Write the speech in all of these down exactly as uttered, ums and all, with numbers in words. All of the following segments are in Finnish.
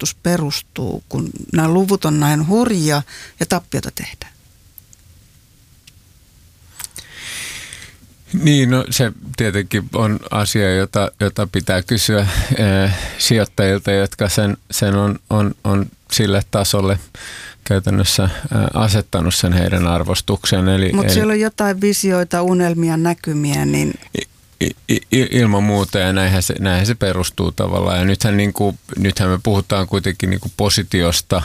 arvostus perustuu, kun nämä luvut on näin hurjia ja tappiota tehdään? Niin, no se tietenkin on asia, jota, jota pitää kysyä äh, sijoittajilta, jotka sen, sen on, on, on sille tasolle käytännössä äh, asettanut sen heidän arvostuksen. Mutta siellä on jotain visioita, unelmia, näkymiä, niin... Ilman muuta, ja näinhän se, näinhän se perustuu tavallaan. Ja nythän, niin kuin, nythän me puhutaan kuitenkin niin kuin positiosta,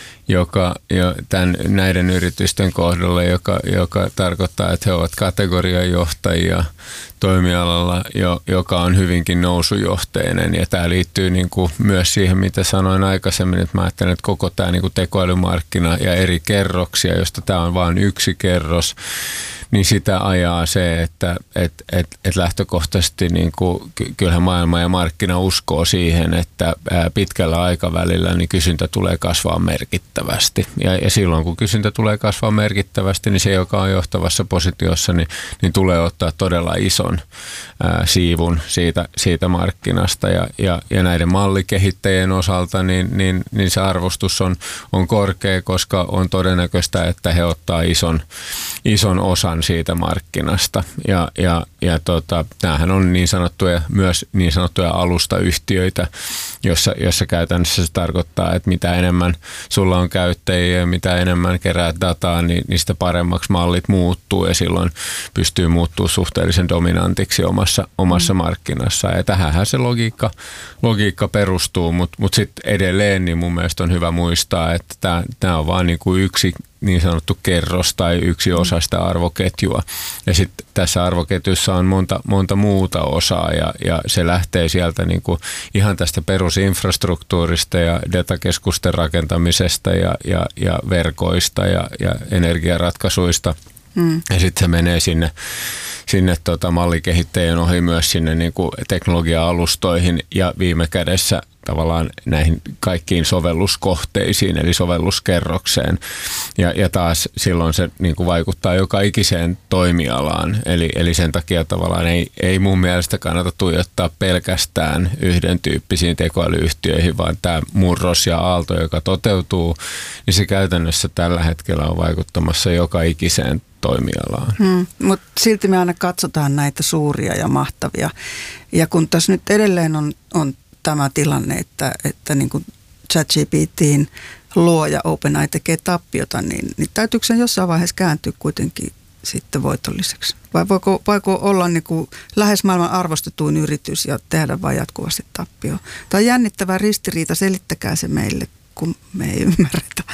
joka jo tämän, näiden yritysten kohdalla, joka, joka tarkoittaa, että he ovat kategoriajohtajia toimialalla, jo, joka on hyvinkin nousujohteinen. Ja tämä liittyy niin kuin myös siihen, mitä sanoin aikaisemmin, että mä ajattelen, että koko tämä niin kuin tekoälymarkkina ja eri kerroksia, josta tämä on vain yksi kerros, niin sitä ajaa se, että et, et, et lähtökohtaisesti niin kuin, kyllähän maailma ja markkina uskoo siihen, että pitkällä aikavälillä niin kysyntä tulee kasvaa merkittävästi. Ja, ja silloin kun kysyntä tulee kasvaa merkittävästi, niin se, joka on johtavassa positiossa, niin, niin tulee ottaa todella ison ää, siivun siitä, siitä markkinasta. Ja, ja, ja näiden mallikehittäjien osalta niin, niin, niin se arvostus on, on korkea, koska on todennäköistä, että he ottaa ison, ison osan siitä markkinasta. Ja, ja, ja tota, tämähän on niin sanottuja, myös niin sanottuja alustayhtiöitä, jossa, jossa käytännössä se tarkoittaa, että mitä enemmän sulla on käyttäjiä ja mitä enemmän keräät dataa, niin niistä paremmaksi mallit muuttuu ja silloin pystyy muuttuu suhteellisen dominantiksi omassa, omassa mm. markkinassa. Ja tähänhän se logiikka, logiikka perustuu, mutta mut sitten edelleen niin mun mielestä on hyvä muistaa, että tämä on vaan niin kuin yksi niin sanottu kerros tai yksi osa sitä arvoketjua. Ja sitten tässä arvoketjussa on monta, monta muuta osaa ja, ja se lähtee sieltä niin kuin ihan tästä perusinfrastruktuurista ja datakeskusten rakentamisesta ja, ja, ja verkoista ja, ja energiaratkaisuista. Mm. Ja sitten se menee sinne, sinne tota mallikehittäjien ohi myös sinne niin kuin teknologia-alustoihin ja viime kädessä tavallaan näihin kaikkiin sovelluskohteisiin, eli sovelluskerrokseen. Ja, ja taas silloin se niin kuin vaikuttaa joka ikiseen toimialaan. Eli, eli sen takia tavallaan ei, ei mun mielestä kannata tuijottaa pelkästään yhden tyyppisiin tekoälyyhtiöihin, vaan tämä murros ja aalto, joka toteutuu, niin se käytännössä tällä hetkellä on vaikuttamassa joka ikiseen toimialaan. Hmm, mutta silti me aina katsotaan näitä suuria ja mahtavia. Ja kun tässä nyt edelleen on, on tämä tilanne, että, että niin kuin ChatGPT:n luoja OpenAI tekee tappiota, niin, niin täytyykö sen jossain vaiheessa kääntyä kuitenkin sitten voitolliseksi? Vai voiko, voiko olla niin kuin lähes maailman arvostetuin yritys ja tehdä vain jatkuvasti tappioon? Tämä on jännittävä ristiriita, selittäkää se meille, kun me ei ymmärretä.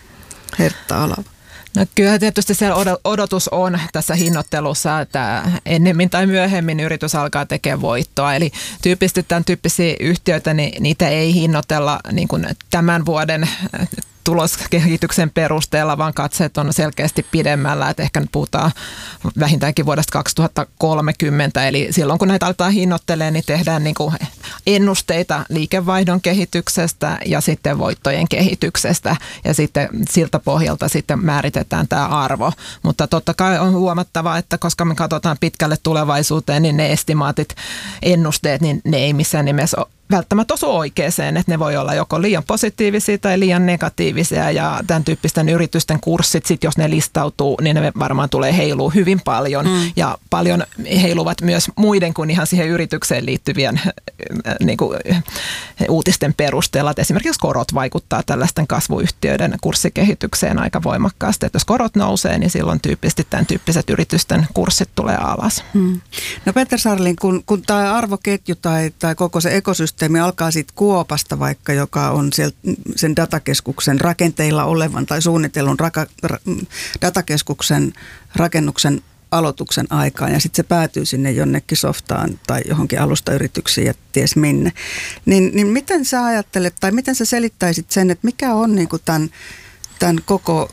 Hertta Alava. No kyllä tietysti siellä odotus on tässä hinnoittelussa, että ennemmin tai myöhemmin yritys alkaa tekemään voittoa. Eli tyypillisesti tämän tyyppisiä yhtiöitä, niin niitä ei hinnoitella niin kuin tämän vuoden tuloskehityksen perusteella, vaan katseet on selkeästi pidemmällä, että ehkä nyt puhutaan vähintäänkin vuodesta kaksituhattakolmekymmentä, eli silloin kun näitä aletaan hinnoittelemaan, niin tehdään niin kuin ennusteita liikevaihdon kehityksestä ja sitten voittojen kehityksestä, ja sitten siltä pohjalta sitten määritetään tämä arvo, mutta totta kai on huomattava, että koska me katsotaan pitkälle tulevaisuuteen, niin ne estimaatit, ennusteet, niin ne ei missään nimessä ole välttämättä osu oikeeseen, että ne voi olla joko liian positiivisia tai liian negatiivisia, ja tämän tyyppisten yritysten kurssit, sit jos ne listautuu, niin ne varmaan tulee heilua hyvin paljon, mm. ja paljon heiluvat myös muiden kuin ihan siihen yritykseen liittyvien niin kuin, uutisten perusteella, että esimerkiksi korot vaikuttaa tällaisten kasvuyhtiöiden kurssikehitykseen aika voimakkaasti, että jos korot nousee, niin silloin tyyppisesti tämän tyyppiset yritysten kurssit tulee alas. Mm. No Peter Sarlin, kun, kun tämä arvoketju tai, tai koko se ekosysteemi alkaa siitä kuopasta vaikka, joka on sieltä, sen datakeskuksen rakenteilla olevan tai suunnitellun raka, ra, datakeskuksen rakennuksen aloituksen aikaan ja sitten se päätyy sinne jonnekin softaan tai johonkin alustayrityksiin ja ties minne. Niin, niin miten sä ajattelet tai miten sä selittäisit sen, että mikä on niinku tämän, tämän koko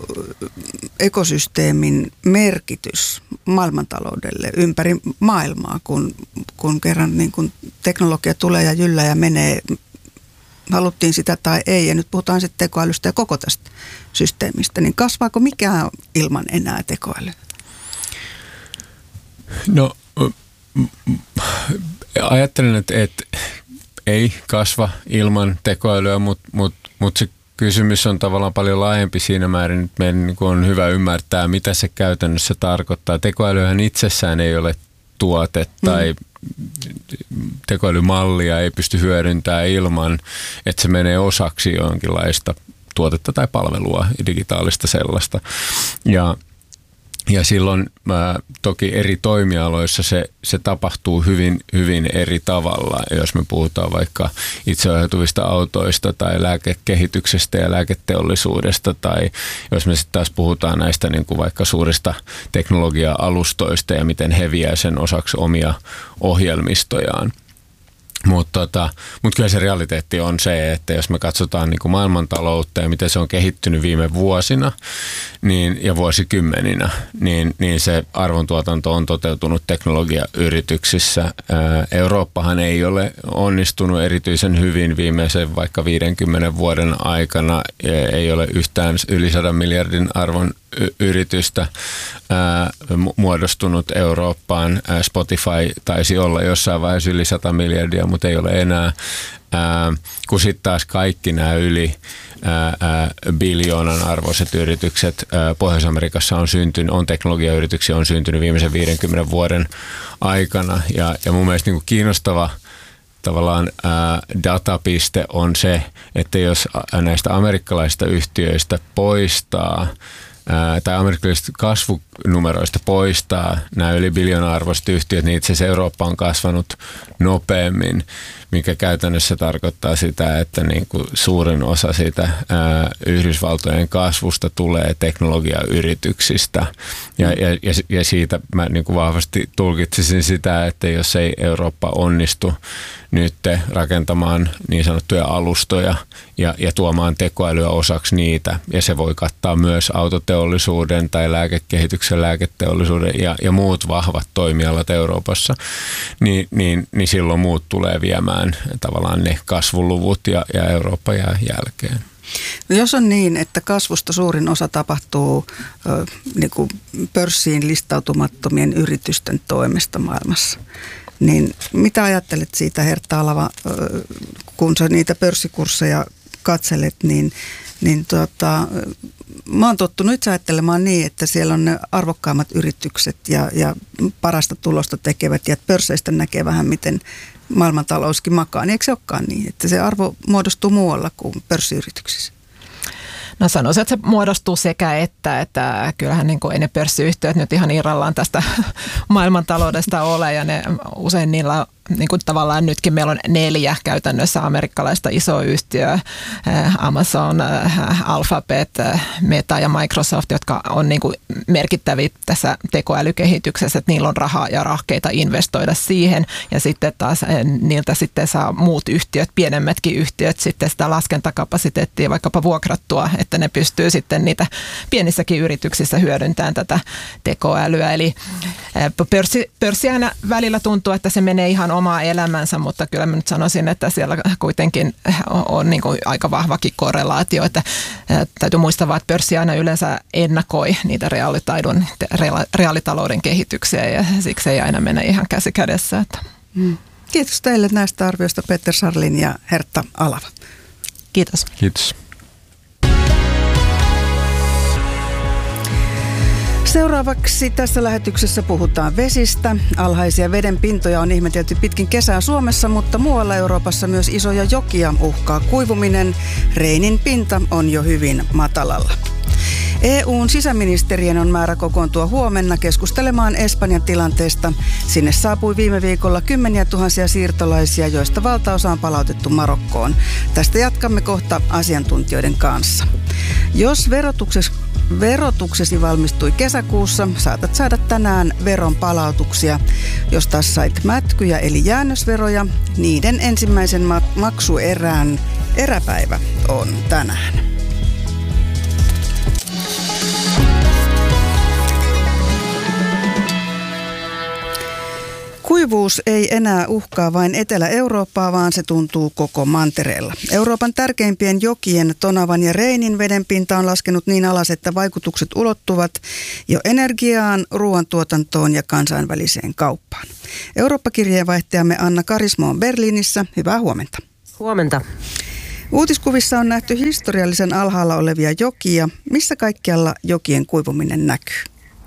ekosysteemin merkitys maailmantaloudelle ympäri maailmaa, kun, kun kerran niin kun teknologia tulee ja jyllää ja menee, haluttiin sitä tai ei, ja nyt puhutaan sitten tekoälystä ja koko tästä systeemistä, niin kasvaako mikään ilman enää tekoälyä? No ajattelen, että, että ei kasva ilman tekoälyä, mutta mut, mut se kysymys on tavallaan paljon laajempi siinä määrin, että meidän niin on hyvä ymmärtää, mitä se käytännössä tarkoittaa. Tekoälyhän itsessään ei ole tuote tai mm. tekoälymallia ei pysty hyödyntämään ilman, että se menee osaksi jonkinlaista tuotetta tai palvelua, digitaalista sellaista. Ja Ja silloin mä, toki eri toimialoissa se, se tapahtuu hyvin, hyvin eri tavalla. Jos me puhutaan vaikka itseohjautuvista autoista tai lääkekehityksestä ja lääketeollisuudesta, tai jos me sitten taas puhutaan näistä niin kuin vaikka suurista teknologia-alustoista ja miten he vie sen osaksi omia ohjelmistojaan. Mutta tota, mut kyllä se realiteetti on se, että jos me katsotaan niin kuin maailmantaloutta ja miten se on kehittynyt viime vuosina niin, ja vuosikymmeninä, niin, niin se arvontuotanto on toteutunut teknologiayrityksissä. Ää, Eurooppahan ei ole onnistunut erityisen hyvin viimeisen vaikka viidenkymmenen vuoden aikana. Ei ole yhtään yli sadan miljardin arvon yritystä ää, muodostunut Eurooppaan. Ää, Spotify taisi olla jossain vaiheessa yli sata miljardia, mutta ei ole enää. Ää, kun sitten taas kaikki nämä yli ää, ää, biljoonan arvoiset yritykset ää, Pohjois-Amerikassa on syntynyt, on teknologiayrityksiä on syntynyt viimeisen viidenkymmenen vuoden aikana. Ja, ja mun mielestä niin kuin kiinnostava tavallaan ää, datapiste on se, että jos näistä amerikkalaisista yhtiöistä poistaa Ää, tai amerikkalaisista kasvunumeroista poistaa nämä yli biljoona-arvoiset yhtiöt, niin itse asiassa Eurooppa on kasvanut nopeammin, mikä käytännössä tarkoittaa sitä, että niin kuin suurin osa siitä ää, Yhdysvaltojen kasvusta tulee teknologiayrityksistä. Ja, ja, ja, ja siitä mä niin kuin vahvasti tulkitsisin sitä, että jos ei Eurooppa onnistu nyt rakentamaan niin sanottuja alustoja ja, ja tuomaan tekoälyä osaksi niitä, ja se voi kattaa myös autoteollisuuden tai lääkekehityksen, lääketeollisuuden ja, ja muut vahvat toimialat Euroopassa, niin, niin, niin silloin muut tulee viemään tavallaan ne kasvuluvut ja, ja Eurooppa jää jälkeen. No jos on niin, että kasvusta suurin osa tapahtuu ö, niin kuin pörssiin listautumattomien yritysten toimesta maailmassa, niin mitä ajattelet siitä, Hertta Alava, kun sä niitä pörssikursseja katselet, niin, niin tuota, mä oon tottunut itse ajattelemaan niin, että siellä on ne arvokkaimmat yritykset ja, ja parasta tulosta tekevät, ja pörsseistä näkee vähän, miten maailmantalouskin makaa. Niin eikö se olekaan niin, että se arvo muodostuu muualla kuin pörssiyrityksissä? No sanoisin, että se muodostuu sekä että, että kyllähän niin kuin ei ne pörssiyhtiöt nyt ihan irrallaan tästä maailmantaloudesta ole, ja ne usein niillä niin kuin tavallaan nytkin meillä on neljä käytännössä amerikkalaista isoa yhtiöä, Amazon, Alphabet, Meta ja Microsoft, jotka on niin kuin merkittäviä tässä tekoälykehityksessä, että niillä on rahaa ja rahkeita investoida siihen, ja sitten taas niiltä sitten saa muut yhtiöt, pienemmätkin yhtiöt sitten sitä laskentakapasiteettia vaikkapa vuokrattua, että ne pystyy sitten niitä pienissäkin yrityksissä hyödyntämään tätä tekoälyä. Eli pörssi, pörssi aina välillä tuntuu, että se menee ihan omaa elämänsä, mutta kyllä mä nyt sanoisin, että siellä kuitenkin on, on niin kuin aika vahvakin korrelaatio, että täytyy muistaa, että pörssi aina yleensä ennakoi niitä reaalitaidon, reaalitalouden kehityksiä, ja siksi ei aina mene ihan käsi kädessä. Että. Mm. Kiitos teille näistä arvioista, Peter Scharlin ja Hertta Alava. Kiitos. Kiitos. Seuraavaksi tässä lähetyksessä puhutaan vesistä. Alhaisia veden pintoja on ihmetelty pitkin kesää Suomessa, mutta muualla Euroopassa myös isoja jokia uhkaa kuivuminen. Reinin pinta on jo hyvin matalalla. E U:n sisäministerien on määrä kokoontua huomenna keskustelemaan Espanjan tilanteesta. Sinne saapui viime viikolla kymmeniä tuhansia siirtolaisia, joista valtaosa on palautettu Marokkoon. Tästä jatkamme kohta asiantuntijoiden kanssa. Jos verotuksessa Verotuksesi valmistui kesäkuussa, saatat saada tänään veron palautuksia. Jos taas sait mätkyjä eli jäännösveroja, niiden ensimmäisen maksuerän eräpäivä on tänään. Kuivuus ei enää uhkaa vain Etelä-Eurooppaa, vaan se tuntuu koko mantereella. Euroopan tärkeimpien jokien, Tonavan ja Reinin vedenpinta on laskenut niin alas, että vaikutukset ulottuvat jo energiaan, ruoantuotantoon ja kansainväliseen kauppaan. Eurooppa-kirjeenvaihtajamme Anna Karismo on Berliinissä. Hyvää huomenta. Huomenta. Uutiskuvissa on nähty historiallisen alhaalla olevia jokia. Missä kaikkialla jokien kuivuminen näkyy?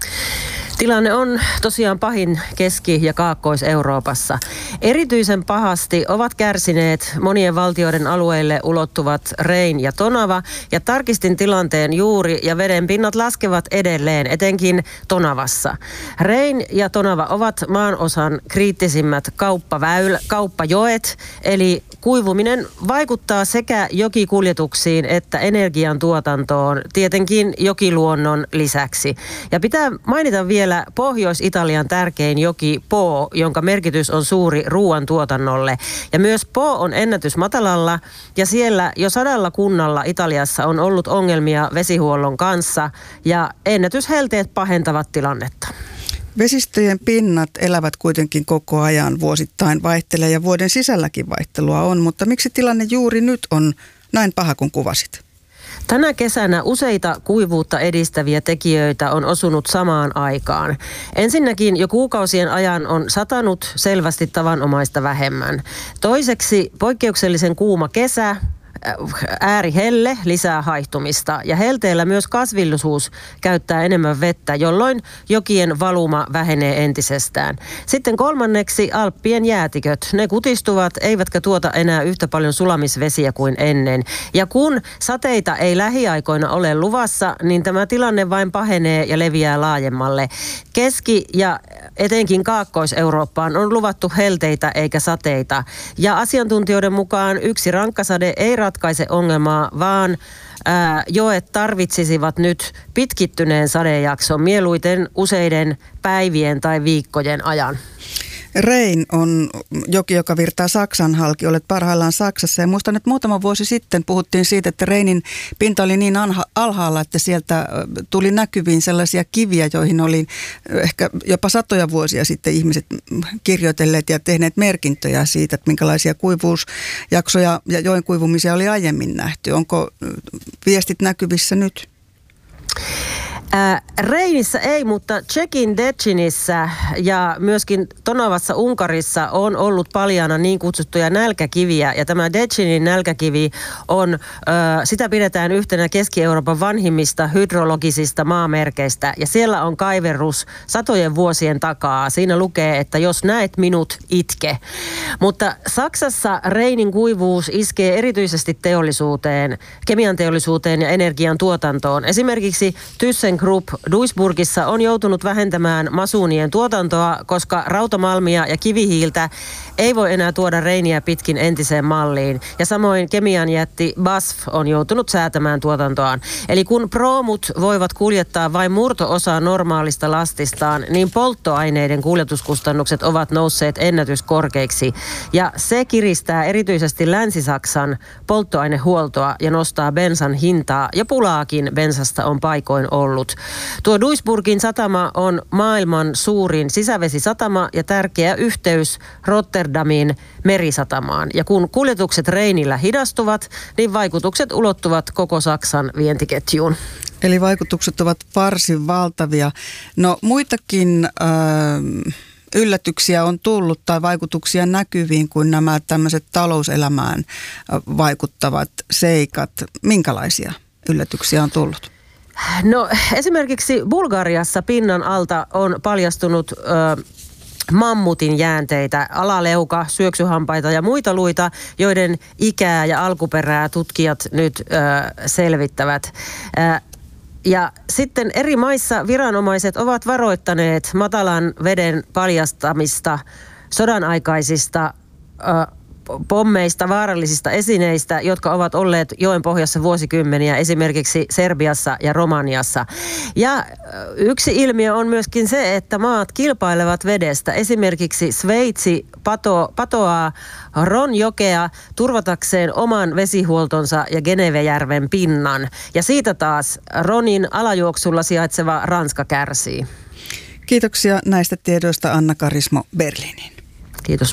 Tilanne on tosiaan pahin Keski- ja Kaakkois-Euroopassa. Erityisen pahasti ovat kärsineet monien valtioiden alueille ulottuvat Rein ja Tonava, ja tarkistin tilanteen juuri, ja vedenpinnat laskevat edelleen, etenkin Tonavassa. Rein ja Tonava ovat maanosan kriittisimmät kauppaväylä, kauppajoet, eli kuivuminen vaikuttaa sekä jokikuljetuksiin että energiantuotantoon, tietenkin jokiluonnon lisäksi. Ja pitää mainita vielä Pohjois-Italian tärkein joki Po, jonka merkitys on suuri ruoantuotannolle. Ja myös Po on ennätysmatalalla, ja siellä jo sadalla kunnalla Italiassa on ollut ongelmia vesihuollon kanssa, ja ennätyshelteet pahentavat tilannetta. Vesistöjen pinnat elävät kuitenkin koko ajan, vuosittain vaihtelee ja vuoden sisälläkin vaihtelua on, mutta miksi tilanne juuri nyt on näin paha kuin kuvasit? Tänä kesänä useita kuivuutta edistäviä tekijöitä on osunut samaan aikaan. Ensinnäkin jo kuukausien ajan on satanut selvästi tavanomaista vähemmän. Toiseksi poikkeuksellisen kuuma kesä, äärihelle lisää haihtumista, ja helteellä myös kasvillisuus käyttää enemmän vettä, jolloin jokien valuma vähenee entisestään. Sitten kolmanneksi Alppien jäätiköt. Ne kutistuvat eivätkä tuota enää yhtä paljon sulamisvesiä kuin ennen. Ja kun sateita ei lähiaikoina ole luvassa, niin tämä tilanne vain pahenee ja leviää laajemmalle. Keski- ja etenkin Kaakkois-Eurooppaan on luvattu helteitä eikä sateita. Ja asiantuntijoiden mukaan yksi rankkasade ei ratkaise ongelmaa, vaan ää, joet tarvitsisivat nyt pitkittyneen sadejakson, mieluiten useiden päivien tai viikkojen ajan. Rein on joki, joka virtaa Saksan halki. Olet parhaillaan Saksassa, ja muistan, että muutama vuosi sitten puhuttiin siitä, että Reinin pinta oli niin alhaalla, että sieltä tuli näkyviin sellaisia kiviä, joihin oli ehkä jopa satoja vuosia sitten ihmiset kirjoitelleet ja tehneet merkintöjä siitä, että minkälaisia kuivuusjaksoja ja joen kuivumisia oli aiemmin nähty. Onko viestit näkyvissä nyt? Ää, Reinissä ei, mutta Tšekin Děčínissä ja myöskin Tonavassa Unkarissa on ollut paljaana niin kutsuttuja nälkäkiviä. Ja tämä Děčínin nälkäkivi on, ö, sitä pidetään yhtenä Keski-Euroopan vanhimmista hydrologisista maamerkeistä. Ja siellä on kaiverrus satojen vuosien takaa. Siinä lukee, että jos näet minut, itke. Mutta Saksassa Reinin kuivuus iskee erityisesti teollisuuteen, kemian teollisuuteen ja energian tuotantoon. Esimerkiksi ThyssenKrupp Duisburgissa on joutunut vähentämään masuunien tuotantoa, koska rautamalmia ja kivihiiltä ei voi enää tuoda Reiniä pitkin entiseen malliin. Ja samoin kemian jätti B A S F on joutunut säätämään tuotantoaan. Eli kun proomut voivat kuljettaa vain murto-osaa normaalista lastistaan, niin polttoaineiden kuljetuskustannukset ovat nousseet ennätyskorkeiksi. Ja se kiristää erityisesti Länsi-Saksan polttoainehuoltoa ja nostaa bensan hintaa, ja pulaakin bensasta on paikoin ollut. Tuo Duisburgin satama on maailman suurin sisävesisatama ja tärkeä yhteys Rotterdamin merisatamaan. Ja kun kuljetukset Reinillä hidastuvat, niin vaikutukset ulottuvat koko Saksan vientiketjuun. Eli vaikutukset ovat varsin valtavia. No muitakin äh, yllätyksiä on tullut tai vaikutuksia näkyviin kuin nämä tämmöiset talouselämään vaikuttavat seikat. Minkälaisia yllätyksiä on tullut? No esimerkiksi Bulgariassa pinnan alta on paljastunut ö, mammutin jäänteitä, alaleuka, syöksyhampaita ja muita luita, joiden ikää ja alkuperää tutkijat nyt ö, selvittävät. Ö, ja sitten eri maissa viranomaiset ovat varoittaneet matalan veden paljastamista sodan aikaisista ö, pommeista, vaarallisista esineistä, jotka ovat olleet joen pohjassa vuosikymmeniä, esimerkiksi Serbiassa ja Romaniassa. Ja yksi ilmiö on myöskin se, että maat kilpailevat vedestä. Esimerkiksi Sveitsi pato, patoaa Ronjokea turvatakseen oman vesihuoltonsa ja Genevejärven pinnan. Ja siitä taas Ronin alajuoksulla sijaitseva Ranska kärsii. Kiitoksia näistä tiedoista Anna Karismo Berliiniin. Kiitos.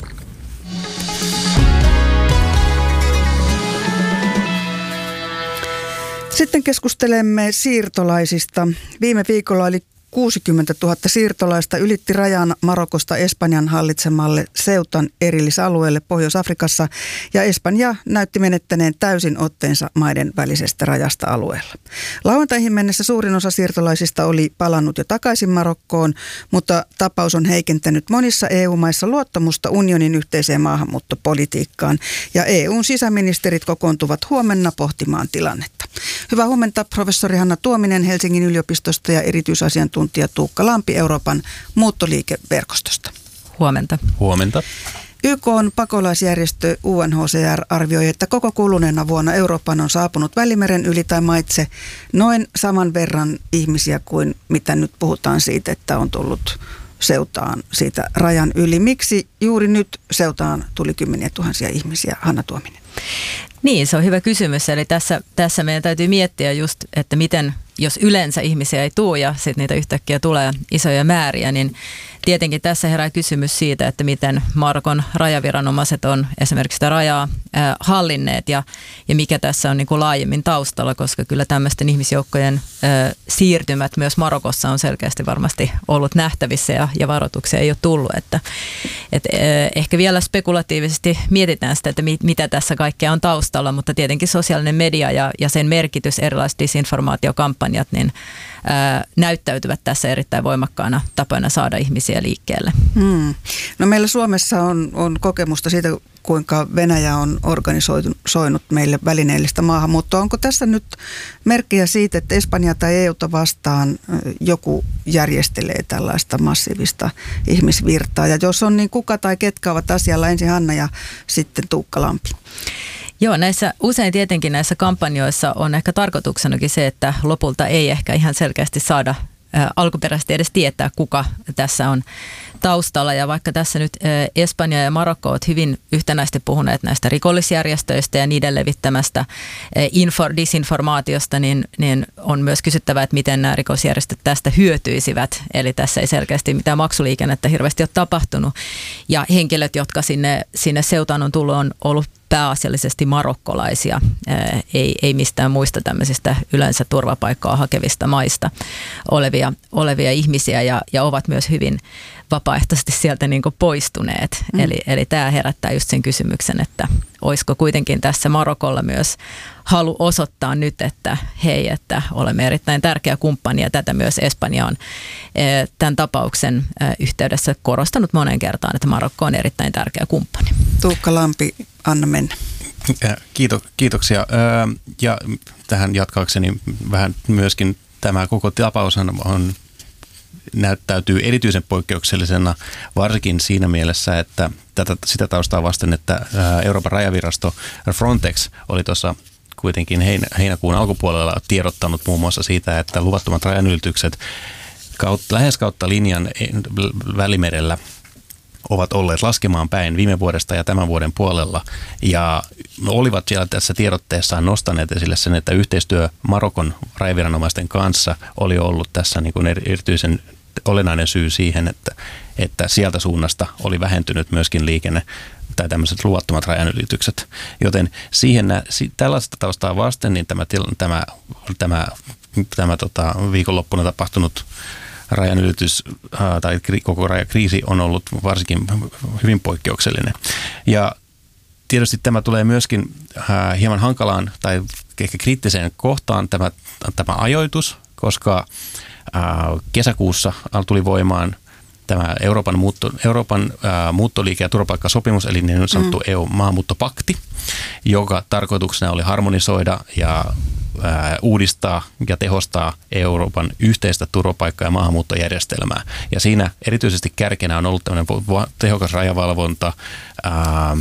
Sitten keskustelemme siirtolaisista. Viime viikolla oli kuusikymmentätuhatta siirtolaista ylitti rajan Marokosta Espanjan hallitsemalle Ceutan erillisalueelle Pohjois-Afrikassa ja Espanja näytti menettäneen täysin otteensa maiden välisestä rajasta alueella. Lauantaihin mennessä suurin osa siirtolaisista oli palannut jo takaisin Marokkoon, mutta tapaus on heikentänyt monissa E U-maissa luottamusta unionin yhteiseen maahanmuuttopolitiikkaan ja E U:n sisäministerit kokoontuvat huomenna pohtimaan tilannetta. Hyvää huomenta, professori Hanna Tuominen Helsingin yliopistosta ja erityisasiantuntija Tuukka Lampi Euroopan muuttoliikeverkostosta. Huomenta. Huomenta. Y K:n pakolaisjärjestö U N H C R arvioi, että koko kuluneena vuonna Euroopan on saapunut Välimeren yli tai maitse noin saman verran ihmisiä kuin mitä nyt puhutaan siitä, että on tullut Ceutaan siitä rajan yli. Miksi juuri nyt Ceutaan tuli kymmeniä tuhansia ihmisiä, Hanna Tuominen? Niin, se on hyvä kysymys. Eli tässä, tässä meidän täytyy miettiä just, että miten, jos yleensä ihmisiä ei tule ja sitten niitä yhtäkkiä tulee isoja määriä, niin tietenkin tässä herää kysymys siitä, että miten Marokon rajaviranomaiset on esimerkiksi sitä rajaa äh, hallinneet ja, ja mikä tässä on niin kuin laajemmin taustalla, koska kyllä tämmöisten ihmisjoukkojen äh, siirtymät myös Marokossa on selkeästi varmasti ollut nähtävissä ja, ja varoituksia ei ole tullut. Että, et, äh, ehkä vielä spekulatiivisesti mietitään sitä, että mit, mitä tässä kaikkea on taustalla, mutta tietenkin sosiaalinen media ja, ja sen merkitys, erilaiset disinformaatiokampanjat, niin ää, näyttäytyvät tässä erittäin voimakkaana tapoina saada ihmisiä liikkeelle. Hmm. No meillä Suomessa on, on kokemusta siitä, kuinka Venäjä on organisoinut meille välineellistä maahanmuuttoa. Onko tässä nyt merkkejä siitä, että Espanja tai E U:ta vastaan joku järjestelee tällaista massiivista ihmisvirtaa? Ja jos on, niin kuka tai ketkä ovat asialla? Ensin Hanna ja sitten Tuukka Lampi. Joo, näissä, usein tietenkin näissä kampanjoissa on ehkä tarkoituksenakin se, että lopulta ei ehkä ihan selkeästi saada ä, alkuperäisesti edes tietää, kuka tässä on taustalla. Ja vaikka tässä nyt ä, Espanja ja Marokko ovat hyvin yhtenäisesti puhuneet näistä rikollisjärjestöistä ja niiden levittämästä ä, info, disinformaatiosta, niin, niin on myös kysyttävä, että miten nämä rikosjärjestöt tästä hyötyisivät. Eli tässä ei selkeästi mitään maksuliikennettä hirveästi ole tapahtunut. Ja henkilöt, jotka sinne, sinne Ceutaan on tullut, on ollut pääasiallisesti marokkolaisia, ei, ei mistään muista tämmöisistä yleensä turvapaikkaa hakevista maista olevia, olevia ihmisiä ja, ja ovat myös hyvin vapaaehtoisesti sieltä niin kuin poistuneet. Mm. Eli, eli tämä herättää just sen kysymyksen, että olisiko kuitenkin tässä Marokolla myös halu osoittaa nyt, että hei, että olemme erittäin tärkeä kumppani ja tätä myös Espanja on tämän tapauksen yhteydessä korostanut monen kertaan, että Marokko on erittäin tärkeä kumppani. Tuukka Lampi, anna mennä. Kiito, kiitoksia. Ja tähän jatkaakseni vähän myöskin tämä koko tapaus on näyttäytyy erityisen poikkeuksellisena, varsinkin siinä mielessä, että tätä, sitä taustaa vasten, että Euroopan rajavirasto Frontex oli tuossa kuitenkin heinäkuun alkupuolella tiedottanut muun muassa siitä, että luvattomat rajanylitykset kautta, lähes kautta linjan Välimerellä ovat olleet laskemaan päin viime vuodesta ja tämän vuoden puolella ja olivat siellä tässä tiedotteessaan nostaneet esille sen, että yhteistyö Marokon rajaviranomaisten kanssa oli ollut tässä niin kuin erityisen olennainen syy siihen, että, että sieltä suunnasta oli vähentynyt myöskin liikenne tai tämmöiset luvattomat rajanylitykset. Joten siihen, tällaista taustaa vasten niin tämä, tämä, tämä, tämä tota, viikonloppuna tapahtunut rajanylitys tai koko rajakriisi on ollut varsinkin hyvin poikkeuksellinen. Ja tietysti tämä tulee myöskin hieman hankalaan tai ehkä kriittiseen kohtaan tämä, tämä ajoitus, koska kesäkuussa tuli voimaan tämä Euroopan, muutto, Euroopan ää, muuttoliike- ja turvapaikkasopimus, eli niin sanottu mm. E U-maahanmuuttopakti, joka tarkoituksena oli harmonisoida ja ää, uudistaa ja tehostaa Euroopan yhteistä turvapaikka- ja maahanmuuttojärjestelmää. Ja siinä erityisesti kärkenä on ollut tämmöinen tehokas rajavalvonta ää,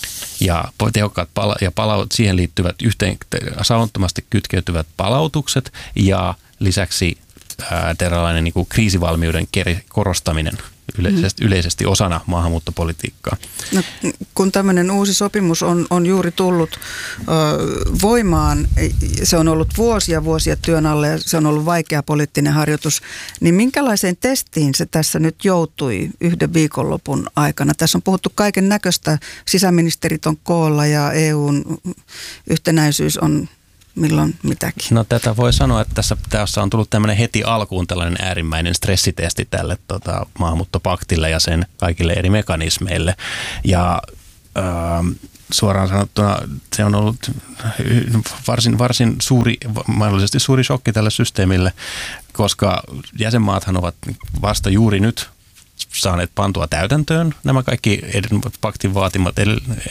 ja tehokkaat pala- ja palaut, siihen liittyvät yhteen saumattomasti kytkeytyvät palautukset ja lisäksi tällainen niin kuin kriisivalmiuden korostaminen yleisesti, yleisesti osana maahanmuuttopolitiikkaa. No, kun tämmöinen uusi sopimus on, on juuri tullut ö, voimaan, se on ollut vuosia vuosia työn alle ja se on ollut vaikea poliittinen harjoitus, niin minkälaiseen testiin se tässä nyt joutui yhden viikonlopun aikana? Tässä on puhuttu kaiken näköistä, sisäministerit on koolla ja E U:n yhtenäisyys on milloin mitäkin. No tätä voi sanoa, että tässä, tässä on tullut tämmöinen heti alkuun tällainen äärimmäinen stressitesti tälle tota, maahanmuuttopaktille ja sen kaikille eri mekanismeille. Ja ähm, suoraan sanottuna se on ollut varsin, varsin suuri, mahdollisesti suuri shokki tälle systeemille, koska jäsenmaathan ovat vasta juuri nyt saaneet pantua täytäntöön nämä kaikki paktin vaatimat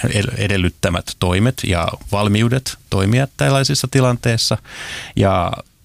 edellyttämät toimet ja valmiudet toimia tällaisissa tilanteissa. Ja